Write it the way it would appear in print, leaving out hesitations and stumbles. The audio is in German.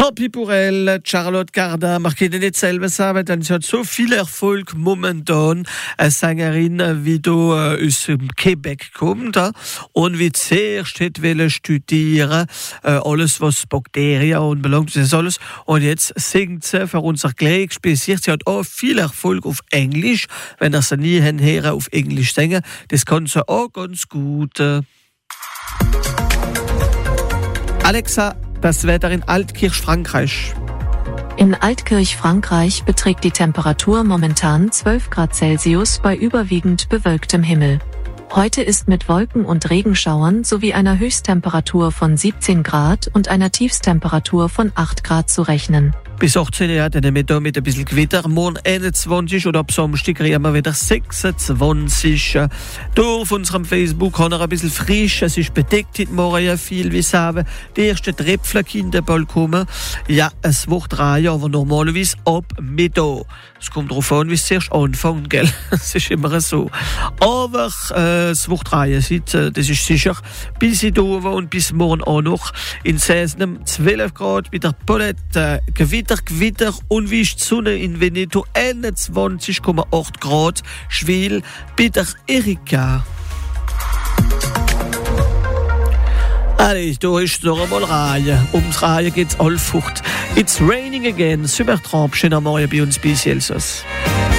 Tant pis pour elle, Charlotte Cardin, mag ich nicht selber sagen, denn sie hat so viel Erfolg momentan als Sängerin, wie du aus dem Quebec kommt und wie zuerst wollte studieren, alles was Bakterien und belangt, das alles. Und jetzt singt sie für unser Gleichspiel. Sie hat auch viel Erfolg auf Englisch, wenn er sie nie hören auf Englisch singen. Das kann sie auch ganz gut. Alexa, das Wetter in Altkirch, Frankreich. In Altkirch, Frankreich beträgt die Temperatur momentan 12 Grad Celsius bei überwiegend bewölktem Himmel. Heute ist mit Wolken und Regenschauern sowie einer Höchsttemperatur von 17 Grad und einer Tiefsttemperatur von 8 Grad zu rechnen. Bis 18 Uhr dann mit ein bisschen Gewitter. Morgen 21 oder ab Samstag kriegen wir wieder 26. Hier auf unserem Facebook kann er ein bisschen frisch. Es ist bedeckt heute Morgen ja viel, wie sagen. Die ersten Tröpfchen bald kommen. Ja, es wird reihen, aber normalerweise ab Mittag. Es kommt darauf an, wie es zuerst anfängt, gell? Es ist immer so. Aber es wird reihen, das ist sicher. Bis in Dover und bis morgen auch noch. In Sesnem 12 Grad, wieder Palette, Gewitter und wie ist die Sonne in Veneto 21,8 Grad. Schwil bei der Erika. Allez, da ist noch einmal Reihe. Ums Reihe geht's allfucht. It's raining again. Super Trump, schöner Morgen bei uns bis Elsass.